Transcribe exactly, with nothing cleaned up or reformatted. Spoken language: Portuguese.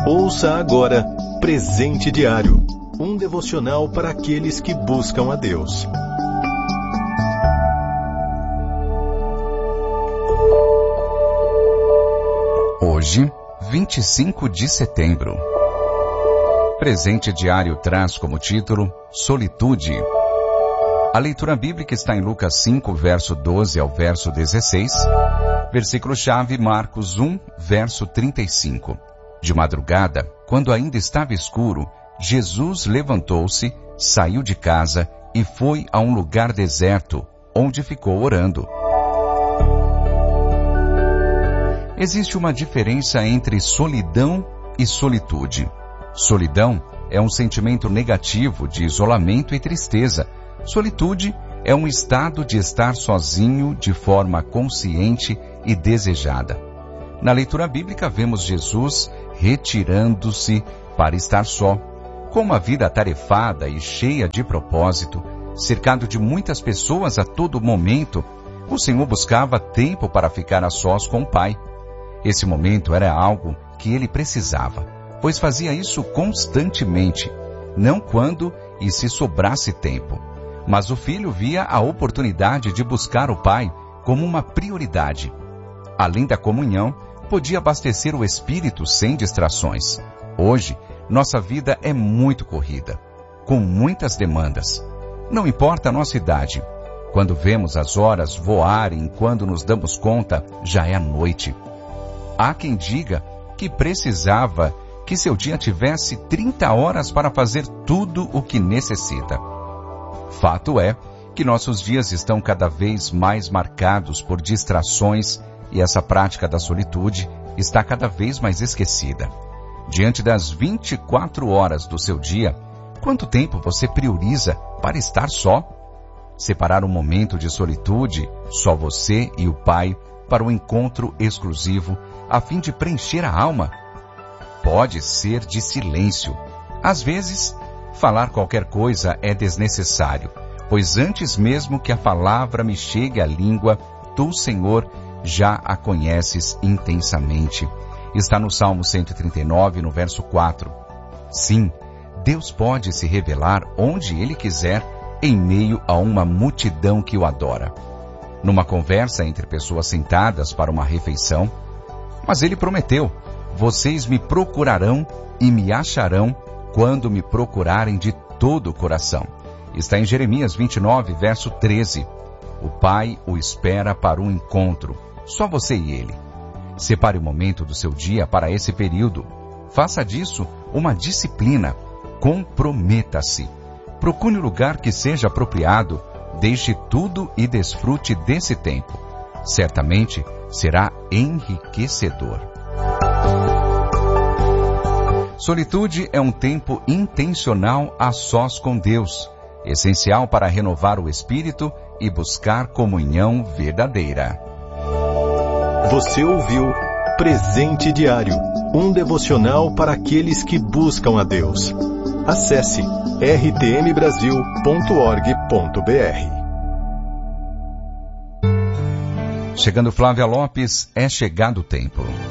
Ouça agora Presente Diário, um devocional para aqueles que buscam a Deus. Hoje, vinte e cinco de setembro. Presente Diário traz como título Solitude. A leitura bíblica está em Lucas cinco, verso doze ao verso dezesseis. Versículo-chave Marcos um, verso trinta e cinco. De madrugada, quando ainda estava escuro, Jesus levantou-se, saiu de casa e foi a um lugar deserto, onde ficou orando. Existe uma diferença entre solidão e solitude. Solidão é um sentimento negativo de isolamento e tristeza. Solitude é um estado de estar sozinho de forma consciente e desejada. Na leitura bíblica vemos Jesus retirando-se para estar só. Com uma vida atarefada e cheia de propósito, cercado de muitas pessoas a todo momento, o Senhor buscava tempo para ficar a sós com o Pai. Esse momento era algo que ele precisava, pois fazia isso constantemente, não quando e se sobrasse tempo. Mas o filho via a oportunidade de buscar o Pai como uma prioridade. Além da comunhão, podia abastecer o espírito sem distrações. Hoje, nossa vida é muito corrida, com muitas demandas. Não importa a nossa idade. Quando vemos as horas voarem, quando nos damos conta, já é a noite. Há quem diga que precisava que seu dia tivesse trinta horas para fazer tudo o que necessita. Fato é que nossos dias estão cada vez mais marcados por distrações e essa prática da solitude está cada vez mais esquecida. Diante das vinte e quatro horas do seu dia, quanto tempo você prioriza para estar só? Separar um momento de solitude, só você e o Pai, para um encontro exclusivo, a fim de preencher a alma? Pode ser de silêncio. Às vezes, falar qualquer coisa é desnecessário, pois antes mesmo que a palavra me chegue à língua, tu, Senhor, já a conheces intensamente. Está no Salmo cento e trinta e nove, no verso quatro. Sim, Deus pode se revelar onde Ele quiser, em meio a uma multidão que o adora. Numa conversa entre pessoas sentadas para uma refeição, mas Ele prometeu, vocês me procurarão e me acharão quando me procurarem de todo o coração. Está em Jeremias vinte e nove, verso treze. O Pai o espera para um encontro, só você e Ele. Separe o momento do seu dia para esse período. Faça disso uma disciplina. Comprometa-se. Procure um lugar que seja apropriado. Deixe tudo e desfrute desse tempo. Certamente será enriquecedor. Solitude é um tempo intencional a sós com Deus, essencial para renovar o espírito e buscar comunhão verdadeira. Você ouviu Presente Diário, um devocional para aqueles que buscam a Deus. Acesse r t m brasil ponto org ponto b r. Chegando Flávia Lopes, é chegado o tempo.